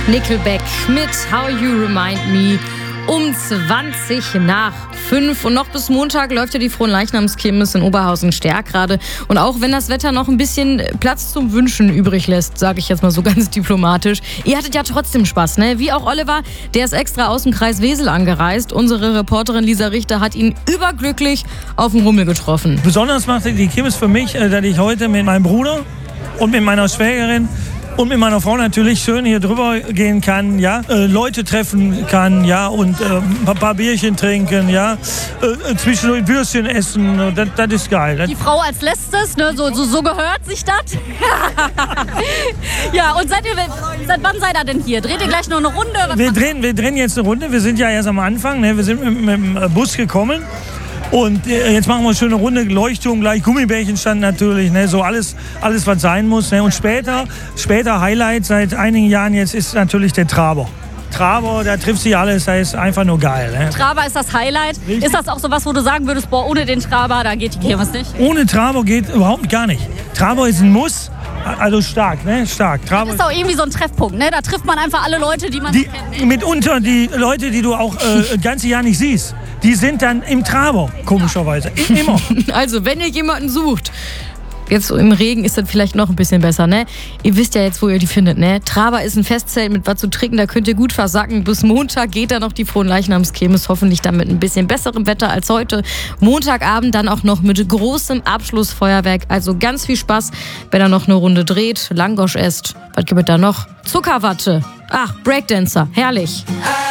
Nickelback mit How You Remind Me um 5:20. Und noch bis Montag läuft ja die Fronleichnamskirmes in Oberhausen-Stärk gerade. Und auch wenn das Wetter noch ein bisschen Platz zum Wünschen übrig lässt, sage ich jetzt mal so ganz diplomatisch, ihr hattet ja trotzdem Spaß, ne? Wie auch Oliver, der ist extra aus dem Kreis Wesel angereist. Unsere Reporterin Lisa Richter hat ihn überglücklich auf dem Rummel getroffen. Besonders machte die Kirmes für mich, dass ich heute mit meinem Bruder und mit meiner Schwägerin und mit meiner Frau natürlich schön hier drüber gehen kann, ja, Leute treffen kann, ja, und ein paar Bierchen trinken, ja, zwischendurch Würstchen essen, das ist geil. Die Frau als letztes, ne, so gehört sich das. Ja, und seit wann seid ihr denn hier? Dreht ihr gleich noch eine Runde? Wir drehen jetzt eine Runde, wir sind ja erst am Anfang, ne, wir sind mit dem Bus gekommen. Und jetzt machen wir eine schöne Runde, Leuchtturm gleich, Gummibärchen stand natürlich, ne, so alles was sein muss. Ne. Und später Highlight seit einigen Jahren jetzt ist natürlich der Traber. Traber, da trifft sich alles, da ist einfach nur geil. Ne. Traber ist das Highlight. Richtig. Ist das auch so was, wo du sagen würdest, boah, ohne den Traber, da geht die Kirmes nicht? Ohne Traber geht überhaupt gar nicht. Traber ist ein Muss, also stark, ne, stark. Traber Das ist auch irgendwie so ein Treffpunkt, ne? Da trifft man einfach alle Leute, die man kennt. Mitunter die Leute, die du auch das ganze Jahr nicht siehst, die sind dann im Traber, komischerweise. Immer. Also, wenn ihr jemanden sucht, jetzt so im Regen ist das vielleicht noch ein bisschen besser, ne? Ihr wisst ja jetzt, wo ihr die findet, ne? Traber ist ein Festzelt mit was zu trinken, da könnt ihr gut versacken. Bis Montag geht da noch die Fronleichnamskirmes, hoffentlich dann mit ein bisschen besserem Wetter als heute. Montagabend dann auch noch mit großem Abschlussfeuerwerk. Also ganz viel Spaß, wenn er noch eine Runde dreht, Langosch esst. Was gibt es da noch? Zuckerwatte. Ach, Breakdancer, herrlich.